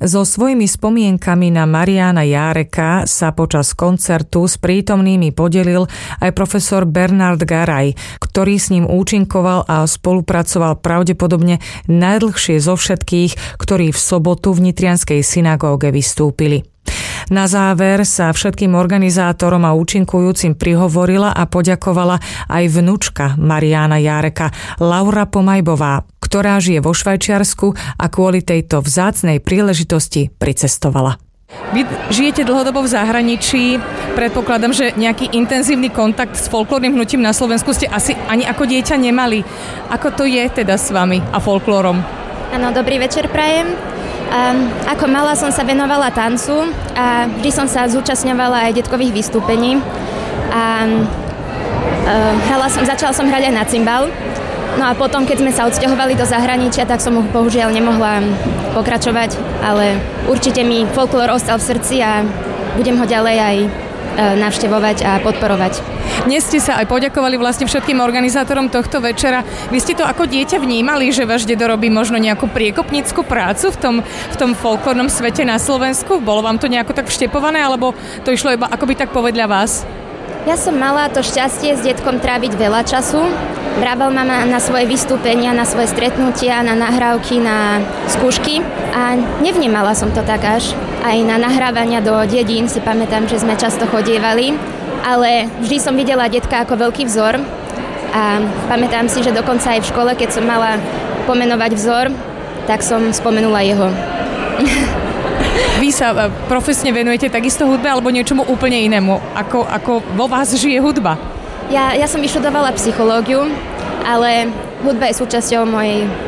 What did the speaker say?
So svojimi spomienkami na Mariána Járeka sa počas koncertu s prítomnými podelil aj profesor Bernard Garaj, ktorý s ním účinkoval a spolupracoval pravdepodobne najdlhšie zo všetkých, ktorí v sobotu v nitrianskej synagóge vystúpili. Na záver sa všetkým organizátorom a účinkujúcim prihovorila a poďakovala aj vnučka Mariána Járeka, Laura Pomajbová, ktorá žije vo Švajčiarsku a kvôli tejto vzácnej príležitosti pricestovala. Vy žijete dlhodobo v zahraničí, predpokladám, že nejaký intenzívny kontakt s folklórnym hnutím na Slovensku ste asi ani ako dieťa nemali. Ako to je teda s vami a folklórom? Áno, dobrý večer prajem. Ako malá som sa venovala tancu a vždy som sa zúčastňovala aj detkových vystúpení. Začala som hrať aj na cimbal. No a potom, keď sme sa odsťahovali do zahraničia, tak som bohužiaľ nemohla pokračovať, ale určite mi folklór ostal v srdci a budem ho ďalej aj navštevovať a podporovať. Dnes ste sa aj poďakovali vlastne všetkým organizátorom tohto večera. Vy ste to ako dieťa vnímali, že váš dedo robí možno nejakú priekopnícku prácu v tom folklórnom svete na Slovensku? Bolo vám to nejako tak vštepované, alebo to išlo iba akoby tak povedľa vás? Ja som mala to šťastie s detkom tráviť veľa času. Brával ma na svoje vystúpenia, na svoje stretnutia, na nahrávky, na skúšky a nevnímala som to tak až. Aj na nahrávania do dedín si pamätám, že sme často chodievali, ale vždy som videla detka ako veľký vzor a pamätám si, že dokonca aj v škole, keď som mala pomenovať vzor, tak som spomenula jeho. Vy sa profesne venujete takisto hudbe alebo niečomu úplne inému? Ako vo vás žije hudba? Ja som vyštudovala psychológiu, ale hudba je súčasťou mojej